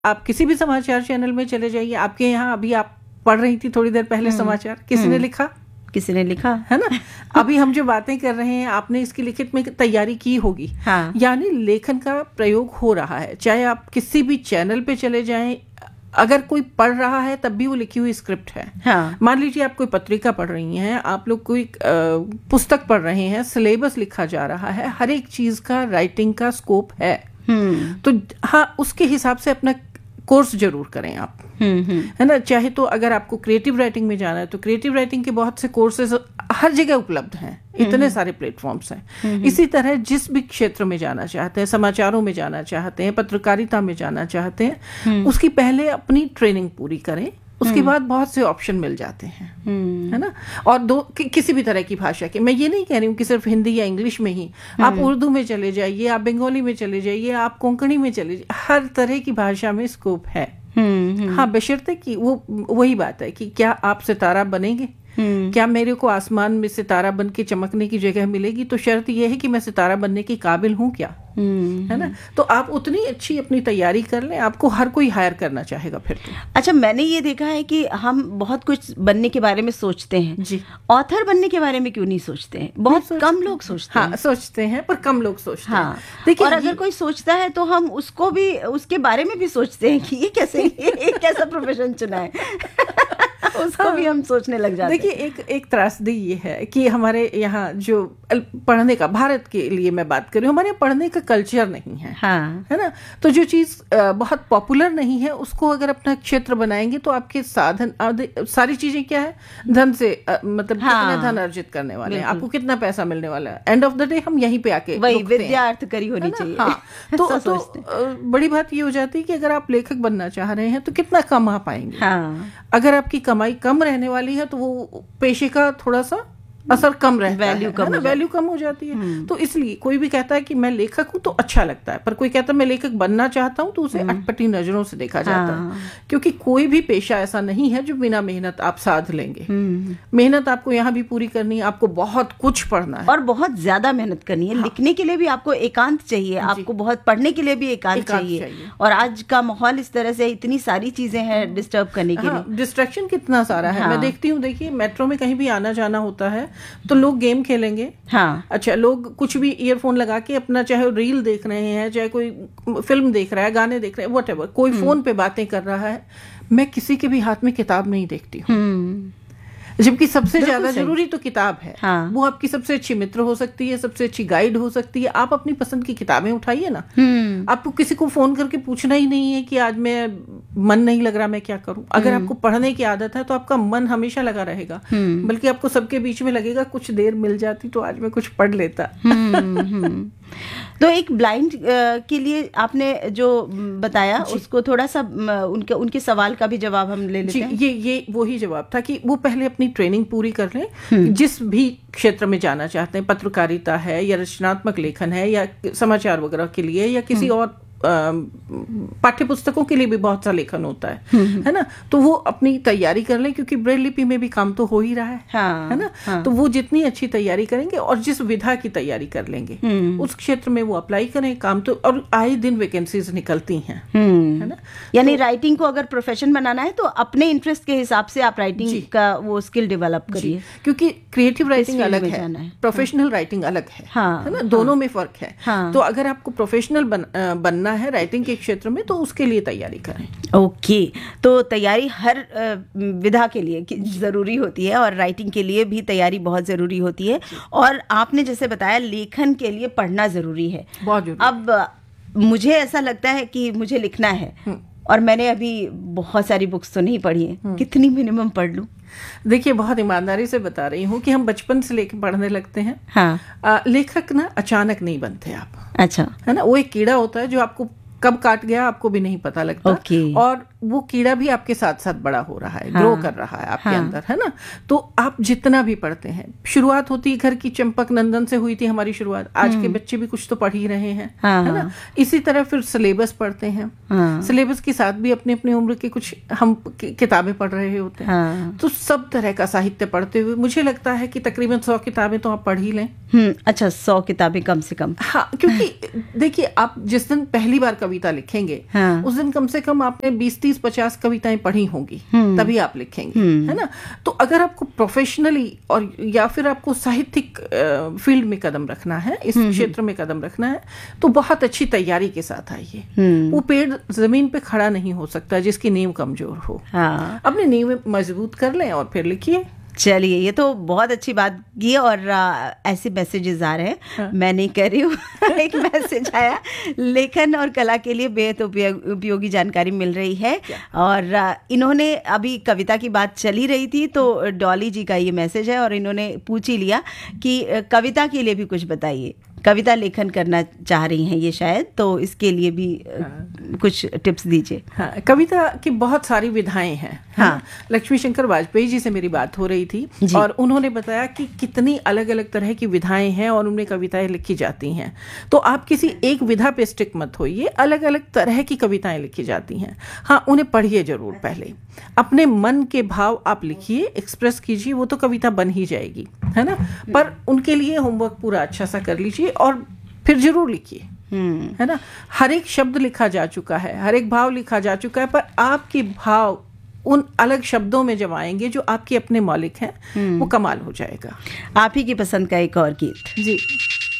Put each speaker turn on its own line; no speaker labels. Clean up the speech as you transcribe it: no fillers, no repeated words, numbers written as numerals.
आप किसी भी समाचार चैनल में चले जाइए, आपके यहाँ अभी आप पढ़ रही थी थोड़ी देर पहले समाचार, किसी ने लिखा,
है
ना? अभी हम जो बातें कर रहे हैं आपने इसकी लिखित में तैयारी की होगी।
हाँ।
यानी लेखन का प्रयोग हो रहा है। चाहे आप किसी भी चैनल पे चले जाएं, अगर कोई पढ़ रहा है तब भी वो लिखी हुई स्क्रिप्ट है।
हाँ।
मान लीजिए आप कोई पत्रिका पढ़ रही हैं, आप लोग कोई पुस्तक पढ़ रहे हैं, सिलेबस लिखा जा रहा है, हर एक चीज का राइटिंग का स्कोप है। तो हाँ, उसके हिसाब से अपना कोर्स जरूर करें आप, है ना? चाहे तो अगर आपको क्रिएटिव राइटिंग में जाना है तो क्रिएटिव राइटिंग के बहुत से कोर्सेज हर जगह उपलब्ध हैं, इतने सारे प्लेटफॉर्म्स हैं। इसी तरह जिस भी क्षेत्र में जाना चाहते हैं, समाचारों में जाना चाहते हैं, पत्रकारिता में जाना चाहते हैं, उसकी पहले अपनी ट्रेनिंग पूरी करें, उसके बाद बहुत से ऑप्शन मिल जाते हैं, है ना? और किसी भी तरह की भाषा के, मैं ये नहीं कह रही हूँ कि सिर्फ हिंदी या इंग्लिश में ही, आप उर्दू में चले जाइए, आप बंगाली में चले जाइए, आप कोंकणी में चले जाइए, हर तरह की भाषा में स्कोप है। हाँ, बशर्ते कि वो वही बात है कि क्या आप सितारा बनेंगे, क्या मेरे को आसमान में सितारा बन के चमकने की जगह मिलेगी, तो शर्त यह है कि मैं सितारा बनने की काबिल हूँ क्या, है ना? तो आप उतनी अच्छी अपनी तैयारी कर लें, आपको हर कोई हायर करना चाहेगा फिर तो।
अच्छा, मैंने ये देखा है कि हम बहुत कुछ बनने के बारे में सोचते हैं जी, ऑथर बनने के बारे में क्यों नहीं सोचते हैं? बहुत कम लोग सोचते हैं।
हाँ, सोचते हैं पर कम लोग सोचते हैं।
देखिए, और अगर कोई सोचता है तो हम उसको भी, उसके बारे में भी सोचते हैं कि ये कैसा प्रोफेशन चुना है उसको भी हम सोचने लग जाते हैं।
देखिए, एक त्रासदी ये है कि हमारे यहाँ जो पढ़ने का, भारत के लिए मैं बात कर रही हूँ, हमारे पढ़ने का कल्चर नहीं है।
हाँ।
है ना? तो जो चीज बहुत पॉपुलर नहीं है उसको अगर अपना क्षेत्र बनाएंगे तो आपके साधन, सारी चीजें क्या है, धन से मतलब कितना धन अर्जित करने वाले हैं, आपको कितना पैसा मिलने वाला है, एंड ऑफ द डे हम यहीं पे आके
वही विद्यार्थ करी होनी चाहिए।
हाँ। तो बड़ी बात ये हो जाती है कि अगर आप लेखक बनना चाह रहे हैं तो कितना कमा पाएंगे।
हाँ।
अगर आपकी कमाई कम रहने वाली है तो वो पेशे का थोड़ा सा असर कम रहता है, वैल्यू कम हो जाती है। तो इसलिए कोई भी कहता है कि मैं लेखक हूं तो अच्छा लगता है, पर कोई कहता है मैं लेखक बनना चाहता हूं तो उसे अटपटी नजरों से देखा जाता है, क्योंकि कोई भी पेशा ऐसा नहीं है जो बिना मेहनत आप साध लेंगे। मेहनत आपको यहाँ भी पूरी करनी है, आपको बहुत कुछ पढ़ना है
और बहुत ज्यादा मेहनत करनी है। लिखने के लिए भी आपको एकांत चाहिए, आपको बहुत पढ़ने के लिए भी एकांत चाहिए। और आज का माहौल इस तरह से, इतनी सारी चीजें हैं डिस्टर्ब करने के लिए,
डिस्ट्रैक्शन कितना सारा है। मैं देखती हूँ, देखिए मेट्रो में कहीं भी आना जाना होता है तो लोग गेम खेलेंगे।
हाँ।
अच्छा, लोग कुछ भी ईयरफोन लगा के अपना, चाहे रील देख रहे हैं, चाहे कोई फिल्म देख रहा है, गाने देख रहे हैं, व्हाटएवर, कोई फोन पे बातें कर रहा है। मैं किसी के भी हाथ में किताब नहीं देखती हूँ, जबकि सबसे ज्यादा जरूरी तो किताब है।
हाँ।
वो आपकी सबसे अच्छी मित्र हो सकती है, सबसे अच्छी गाइड हो सकती है। आप अपनी पसंद की किताबें उठाइए ना। आपको किसी को फोन करके पूछना ही नहीं है कि आज मैं मन नहीं लग रहा, मैं क्या करूं। अगर आपको पढ़ने की आदत है तो आपका मन हमेशा लगा रहेगा, बल्कि आपको सबके बीच में लगेगा कुछ देर मिल जाती तो आज मैं कुछ पढ़ लेता।
तो एक ब्लाइंड के लिए आपने जो बताया उसको थोड़ा सा उनके सवाल का भी जवाब हम ले लेते हैं।
ये वही जवाब था कि वो पहले अपनी ट्रेनिंग पूरी कर लें। जिस भी क्षेत्र में जाना चाहते हैं, पत्रकारिता है या रचनात्मक लेखन है या समाचार वगैरह के लिए या किसी और पाठ्य पुस्तकों के लिए भी बहुत सा लेखन होता है ना? तो वो अपनी तैयारी कर लें, क्योंकि ब्रेल लिपि में भी काम तो हो ही रहा है।
है
ना? तो वो जितनी अच्छी तैयारी करेंगे और जिस विधा की तैयारी कर लेंगे उस क्षेत्र में वो अप्लाई करें काम तो, और आए दिन वैकेंसीज निकलती हैं, है ना?
यानी राइटिंग को अगर प्रोफेशन बनाना है तो अपने इंटरेस्ट के हिसाब से आप राइटिंग का वो स्किल डेवलप करिए,
क्योंकि क्रिएटिव राइटिंग अलग है, प्रोफेशनल राइटिंग अलग है ना? दोनों में फर्क है। तो अगर आपको प्रोफेशनल बनना है राइटिंग के क्षेत्र में तो उसके लिए तैयारी करें।
ओके, तो तैयारी हर विधा के लिए जरूरी होती है और राइटिंग के लिए भी तैयारी बहुत जरूरी होती है। और आपने जैसे बताया लेखन के लिए पढ़ना जरूरी है,
बहुत जरूरी।
अब मुझे ऐसा लगता है कि मुझे लिखना है और मैंने अभी बहुत सारी बुक्स तो नहीं पढ़ी है, कितनी मिनिमम पढ़ लूं?
देखिए, बहुत ईमानदारी से बता रही हूँ कि हम बचपन से लेकर पढ़ने लगते हैं।
हाँ।
लेखक ना अचानक नहीं बनते आप।
अच्छा।
है ना? वो एक कीड़ा होता है जो आपको कब काट गया आपको भी नहीं पता लगता। और वो कीड़ा भी आपके साथ साथ बड़ा हो रहा है, ग्रो कर रहा है आपके अंदर, है ना? तो आप जितना भी पढ़ते हैं, शुरुआत होती है घर की चंपक नंदन से हुई थी हमारी शुरुआत। आज के बच्चे भी कुछ तो पढ़ ही रहे हैं, है ना? इसी तरह फिर सिलेबस पढ़ते हैं, सिलेबस के साथ भी अपनी अपनी उम्र के कुछ हम किताबें पढ़ रहे होते हैं। तो सब तरह का साहित्य पढ़ते हुए मुझे लगता है कि तकरीबन 100 किताबें तो आप पढ़ ही लें।
अच्छा, 100 किताबें कम से कम।
हाँ, क्योंकि देखिए, आप जिस दिन पहली बार कभी कविता लिखेंगे,
हाँ।
उस दिन कम से कम आपने 20, 30, 50 कविताएं पढ़ी होंगी, तभी आप लिखेंगे, है ना। तो अगर आपको प्रोफेशनली और या फिर आपको साहित्यिक फील्ड में कदम रखना है, इस क्षेत्र में कदम रखना है, तो बहुत अच्छी तैयारी के साथ आइए। वो पेड़ जमीन पे खड़ा नहीं हो सकता जिसकी नींव कमजोर हो।
हाँ।
अपनी नींव मजबूत कर लें और फिर लिखिए।
चलिए, ये तो बहुत अच्छी बात की। और ऐसे मैसेजेस आ रहे हैं, हाँ। मैं नहीं कर रही हूँ एक मैसेज आया, लेखन और कला के लिए बेहद उपयोगी जानकारी मिल रही है। और इन्होंने अभी कविता की बात चली रही थी तो डॉली जी का ये मैसेज है और इन्होंने पूछ ही लिया कि कविता के लिए भी कुछ बताइए। कविता लेखन करना चाह रही हैं ये शायद, तो इसके लिए भी कुछ टिप्स दीजिए।
हाँ, कविता की बहुत सारी विधाएं हैं।
हाँ।
लक्ष्मी शंकर वाजपेयी जी से मेरी बात हो रही थी और उन्होंने बताया कि कितनी अलग अलग तरह की विधाएं हैं और उनमें कविताएं लिखी जाती हैं। तो आप किसी एक विधा पे स्टिक मत होइए, अलग अलग तरह की कविताएं लिखी जाती हैं। हाँ, उन्हें पढ़िए जरूर। पहले अपने मन के भाव आप लिखिए, एक्सप्रेस कीजिए, वो तो कविता बन ही जाएगी, है ना। पर उनके लिए होमवर्क पूरा अच्छा सा कर लीजिए और फिर जरूर लिखिए, है ना। हर एक शब्द लिखा जा चुका है, हर एक भाव लिखा जा चुका है, पर आपके भाव उन अलग शब्दों में जब आएंगे जो आपके अपने मौलिक हैं, वो कमाल हो जाएगा।
आप ही की पसंद का एक और गीत।
जी।